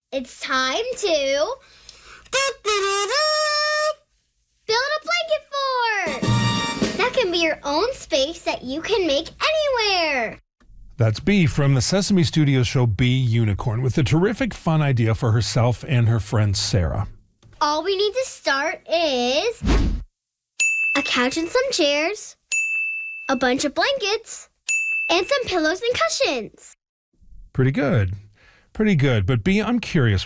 It's time to build a blanket fort. That can be your own space that you can make anywhere. That's Bee from the Sesame Studios show Bee Unicorn with a terrific fun idea for herself and her friend Sarah. All we need to start is a couch and some chairs, a bunch of blankets, and some pillows and cushions. Pretty good. But Bee, I'm curious.